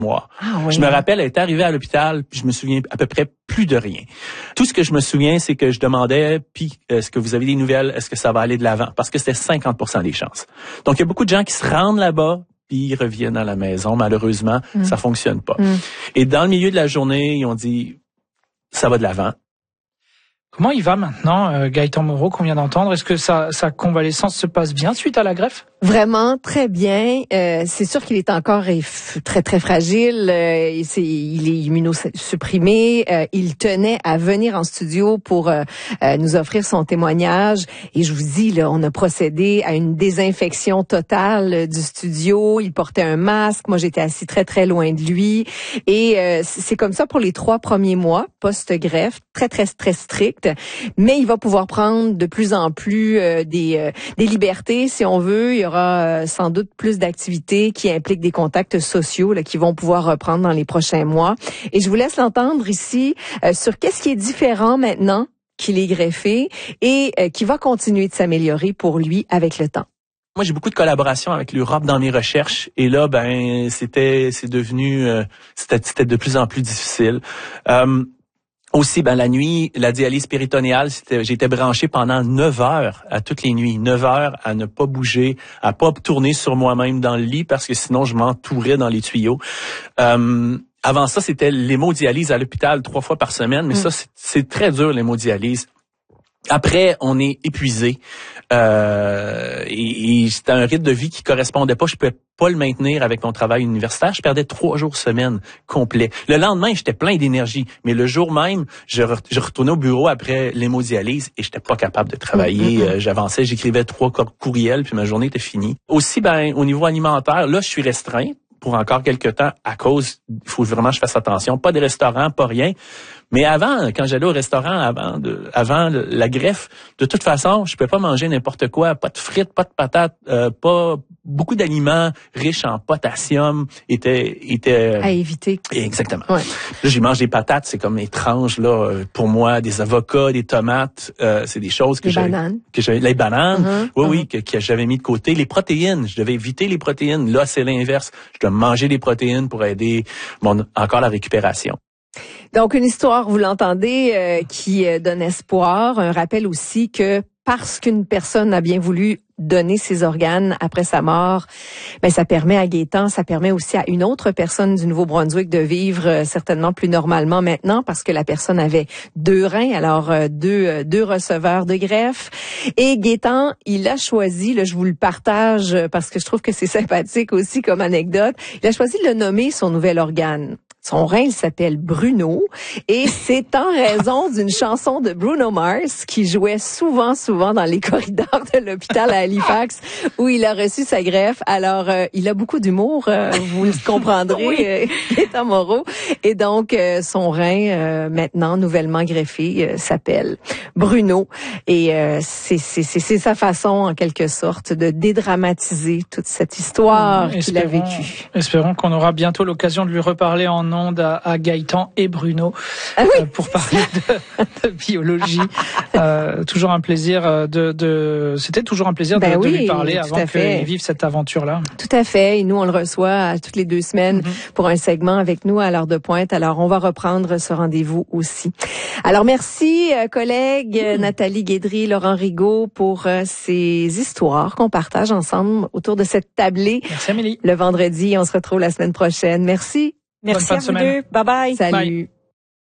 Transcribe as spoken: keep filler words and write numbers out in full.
mois. Ah, oui. Je me rappelle, elle était arrivée à l'hôpital, puis je me souviens à peu près plus de rien. Tout ce que je me souviens, c'est que je demandais, puis est-ce que vous avez des nouvelles, est-ce que ça va aller de l'avant? Parce que c'était cinquante pour cent des chances. Donc, il y a beaucoup de gens qui se rendent là-bas, puis ils reviennent à la maison. Malheureusement, mm. ça fonctionne pas. Mm. Et dans le milieu de la journée, ils ont dit, ça va de l'avant. Comment il va maintenant, euh, Gaëtan Moreau, qu'on vient d'entendre? Est-ce que sa, sa convalescence se passe bien suite à la greffe? Vraiment très bien. Euh, c'est sûr qu'il est encore très très fragile. Euh, c'est, il est immunosupprimé. Euh, il tenait à venir en studio pour euh, euh, nous offrir son témoignage. Et je vous dis, là, on a procédé à une désinfection totale du studio. Il portait un masque. Moi, j'étais assis très très loin de lui. Et euh, c'est comme ça pour les trois premiers mois post-greffe, très très très strict. Mais il va pouvoir prendre de plus en plus euh, des euh, des libertés, si on veut. Il y aura euh, sans doute plus d'activités qui impliquent des contacts sociaux là, qui vont pouvoir reprendre dans les prochains mois. Et je vous laisse l'entendre ici euh, sur qu'est-ce qui est différent maintenant qu'il est greffé et euh, qui va continuer de s'améliorer pour lui avec le temps. Moi, j'ai beaucoup de collaborations avec l'Europe dans mes recherches et là, ben, c'était, c'est devenu, euh, c'était, c'était de plus en plus difficile. Euh, Aussi, ben la nuit, la dialyse péritonéale, c'était, j'étais branché pendant neuf heures à toutes les nuits, neuf heures à ne pas bouger, à pas tourner sur moi-même dans le lit parce que sinon je m'entourais dans les tuyaux. Euh, avant ça, c'était l'hémodialyse à l'hôpital trois fois par semaine, mais mmh. ça c'est, c'est très dur l'hémodialyse. Après, on est épuisé euh, et, et c'était un rythme de vie qui correspondait pas. Je pouvais pas le maintenir avec mon travail universitaire. Je perdais trois jours semaine complet. Le lendemain, j'étais plein d'énergie, mais le jour même, je, re, je retournais au bureau après l'hémodialyse et j'étais pas capable de travailler. Mm-hmm. Euh, j'avançais, j'écrivais trois courriels, puis ma journée était finie. Aussi, ben au niveau alimentaire, là, je suis restreint pour encore quelques temps à cause, il faut vraiment que je fasse attention. Pas de restaurant, pas rien. Mais avant, quand j'allais au restaurant, avant de, avant la greffe, de toute façon, je pouvais pas manger n'importe quoi. Pas de frites, pas de patates, euh, pas beaucoup d'aliments riches en potassium étaient étaient à éviter. Exactement. Ouais. Là, j'ai mangé des patates, c'est comme étrange là pour moi. Des avocats, des tomates, euh, c'est des choses que les j'avais, bananes. que j'avais, les bananes, uh-huh, oui, uh-huh. oui, que, que j'avais mis de côté. Les protéines, je devais éviter les protéines. Là, c'est l'inverse. Je dois manger des protéines pour aider mon encore la récupération. Donc, une histoire, vous l'entendez, euh, qui euh, donne espoir. Un rappel aussi que parce qu'une personne a bien voulu donner ses organes après sa mort, ben ça permet à Gaëtan, ça permet aussi à une autre personne du Nouveau-Brunswick de vivre euh, certainement plus normalement maintenant parce que la personne avait deux reins, alors euh, deux euh, deux receveurs de greffe. Et Gaëtan, il a choisi, là, je vous le partage parce que je trouve que c'est sympathique aussi comme anecdote, il a choisi de le nommer son nouvel organe. Son rein, il s'appelle Bruno et c'est en raison d'une chanson de Bruno Mars qui jouait souvent, souvent dans les corridors de l'hôpital à Halifax où il a reçu sa greffe. Alors, euh, il a beaucoup d'humour, euh, vous le comprendrez, oui. euh, Gaëtan Moreau. Et donc, euh, son rein, euh, maintenant nouvellement greffé, euh, s'appelle Bruno. Et euh, c'est, c'est, c'est, c'est sa façon, en quelque sorte, de dédramatiser toute cette histoire mmh, qu'il a vécue. Espérons qu'on aura bientôt l'occasion de lui reparler en ondes à, à Gaëtan et Bruno ah oui. euh, pour parler de, de biologie. euh, toujours un plaisir de, de c'était toujours un plaisir ben de, oui, de lui parler avant qu'il vive cette aventure-là. Tout à fait. Et nous, on le reçoit toutes les deux semaines mm-hmm. pour un segment avec nous à l'heure de pointe. Alors, on va reprendre ce rendez-vous aussi. Alors, merci, collègues mm. Nathalie Guédry, Laurent Rigaud, pour euh, ces histoires qu'on partage ensemble autour de cette tablée. Merci, Amélie. Le vendredi, on se retrouve la semaine prochaine. Merci. Merci à vous deux. Bye bye. Salut. Bye.